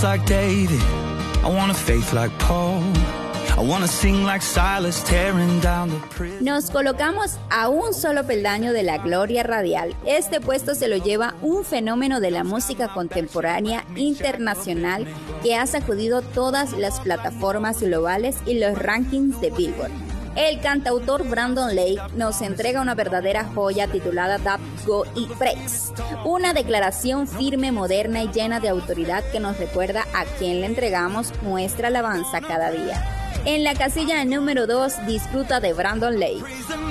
trust like David. I want a faith like Paul. I wanna sing like Silas, tearing down the prison. Nos colocamos a un solo peldaño de la gloria radial. Este puesto se lo lleva un fenómeno de la música contemporánea internacional que ha sacudido todas las plataformas globales y los rankings de Billboard. El cantautor Brandon Lake nos entrega una verdadera joya titulada That Go y Praise, una declaración firme, moderna y llena de autoridad que nos recuerda a quien le entregamos nuestra alabanza cada día. En la casilla número 2, disfruta de Brandon Lake.